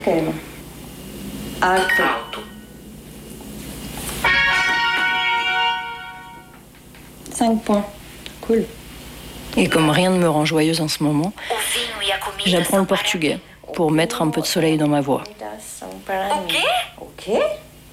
Pequeno. Alto. Alto. 5 points. Cool. Et comme rien ne me rend joyeuse en ce moment, O vinho e a comida j'apprends le são para portugais mim. pour mettre un peu de soleil dans ma voix. O quê? O quê?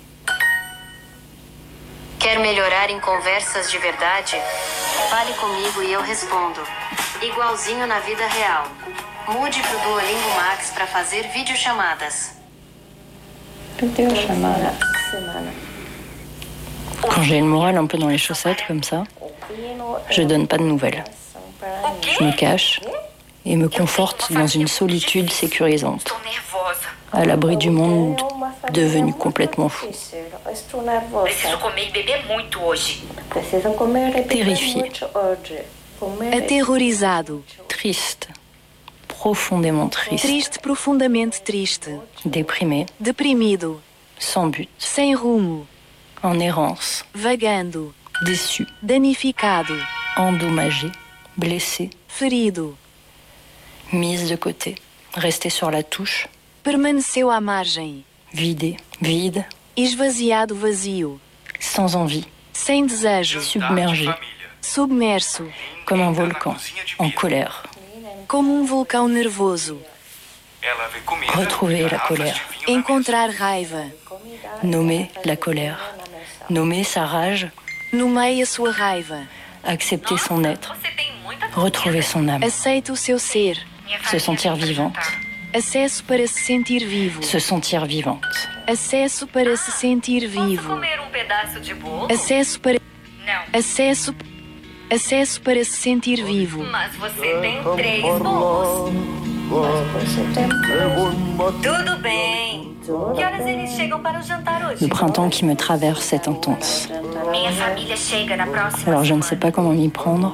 Quer melhorar em conversas de verdade? Fale comigo e eu respondo. Igualzinho na vida real. Mude pro Duolingo Max para fazer videochamadas. Videochamada. Semana. Quand j'ai le moral un peu dans les chaussettes comme ça, je donne pas de nouvelles. O quê? Je me cache et me conforte dans une solitude sécurisante, Estou nervosa. à l'abri du monde devenu complètement fou. Estou nervosa. Preciso comer e beber muito hoje. Preciso comer e beber Terrifié. muito hoje. Comer e- Aterrorizado, Triste, profondément triste, triste, profundamente triste, déprimé, deprimido, sans but, sem rumo, en errance, vagando, déçu, danificado, endommagé, blessé, ferido, mise de côté, resté sur la touche, permaneceu à margem, vidé, vide, esvaziado, vazio, sans envie, sem desejo, submergé, submerso, comme un volcan, en colère. como vulcão nervoso, Retrouver la colère, encontrar raiva, nommer la colère, nommer sa rage, nomeia sua raiva, accepter son être, Você tem muita retrouver son âme, aceita o seu ser, se sentir vivante, acesso para se sentir vivo, se sentir vivante. acesso para se sentir Posso vivo, comer pedaço de bolo? acesso para Não. acesso para se sentir vivo, Mas você tem 3 bolos. Você tem Tudo bem. Que horas eles chegam para o jantar hoje? Le printemps qui me traverse est intense. Minha família chega na próxima Alors je ne sais semana. pas comment m'y prendre.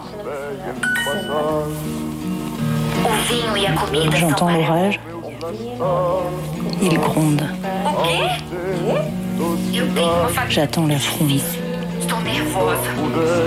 O vinho e a comida são J'entends para l'orage. Il gronde. O quê? Eu tenho uma família J'attends la fronde. difícil. Estou nervosa.